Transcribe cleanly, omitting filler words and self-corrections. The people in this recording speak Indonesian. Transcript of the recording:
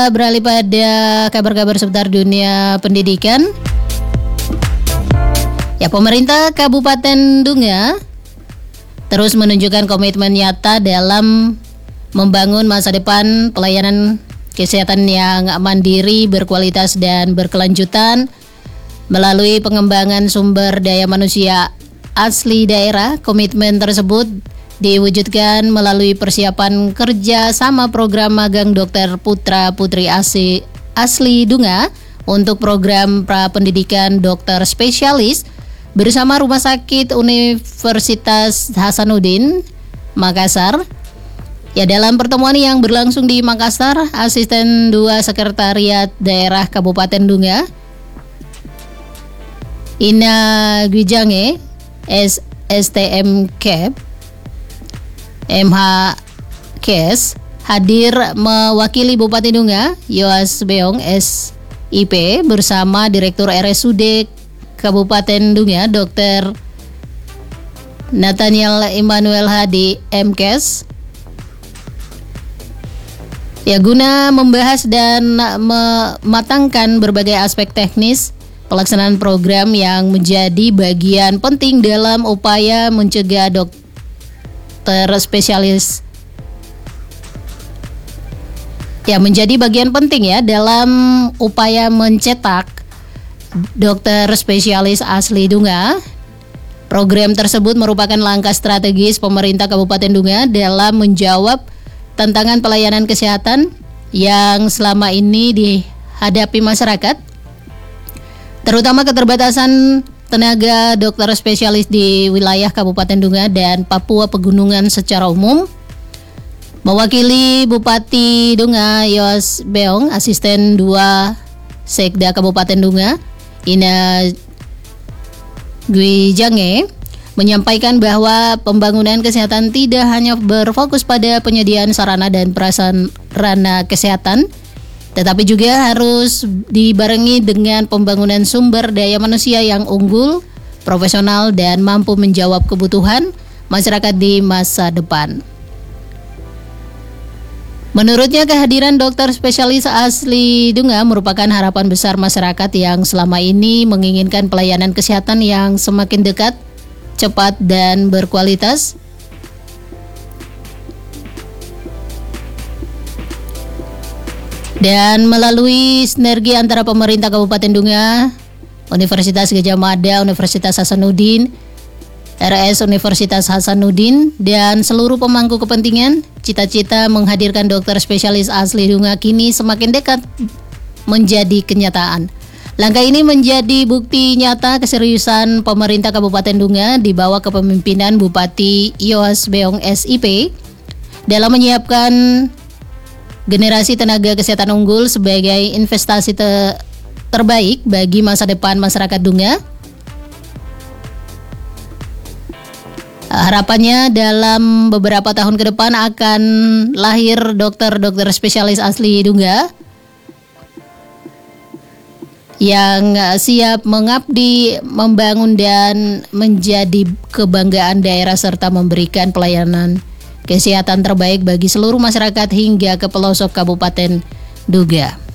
Kita beralih pada kabar-kabar seputar dunia pendidikan. Ya, pemerintah Kabupaten Dunga terus menunjukkan komitmen nyata dalam membangun masa depan pelayanan kesehatan yang mandiri, berkualitas dan berkelanjutan melalui pengembangan sumber daya manusia asli daerah. Komitmen tersebut diwujudkan melalui persiapan kerja sama program magang dokter putra putri asli Dunga untuk program prapendidikan dokter spesialis bersama Rumah Sakit Universitas Hasanuddin Makassar. Ya, dalam pertemuan yang berlangsung di Makassar, Asisten 2 Sekretariat Daerah Kabupaten Dunga, Ina Gwijange, STM Cap, MH Kes, hadir mewakili Bupati Dunga, Yoas Beong SIP, bersama Direktur RSUD Kabupaten Dunga, Dr. Nathaniel Immanuel Hadi MKes. Ya, guna membahas dan mematangkan berbagai aspek teknis pelaksanaan program yang menjadi bagian penting dalam upaya mencegah dokter spesialis menjadi bagian penting ya dalam upaya mencetak dokter spesialis asli Dunga. Program tersebut merupakan langkah strategis pemerintah Kabupaten Dunga dalam menjawab tantangan pelayanan kesehatan yang selama ini dihadapi masyarakat, terutama keterbatasan tenaga dokter spesialis di wilayah Kabupaten Dunga dan Papua Pegunungan secara umum. Mewakili Bupati Dunga, Yoas Beong, Asisten 2 Sekda Kabupaten Dunga, Ina Gwijange, menyampaikan bahwa pembangunan kesehatan tidak hanya berfokus pada penyediaan sarana dan prasarana kesehatan, tetapi juga harus dibarengi dengan pembangunan sumber daya manusia yang unggul, profesional, dan mampu menjawab kebutuhan masyarakat di masa depan. Menurutnya, kehadiran dokter spesialis asli Dunga merupakan harapan besar masyarakat yang selama ini menginginkan pelayanan kesehatan yang semakin dekat, cepat, dan berkualitas. Dan melalui sinergi antara pemerintah Kabupaten Dunga, Universitas Gadjah Mada, Universitas Hasanuddin, RS Universitas Hasanuddin, dan seluruh pemangku kepentingan, cita-cita menghadirkan dokter spesialis asli Dunga kini semakin dekat menjadi kenyataan. Langkah ini menjadi bukti nyata keseriusan pemerintah Kabupaten Dunga di bawah kepemimpinan Bupati Yoas Beong SIP dalam menyiapkan generasi tenaga kesehatan unggul sebagai investasi terbaik bagi masa depan masyarakat Dunga. Harapannya dalam beberapa tahun ke depan akan lahir dokter-dokter spesialis asli Dunga yang siap mengabdi, membangun, dan menjadi kebanggaan daerah serta memberikan pelayanan kesehatan terbaik bagi seluruh masyarakat hingga ke pelosok Kabupaten Dunga.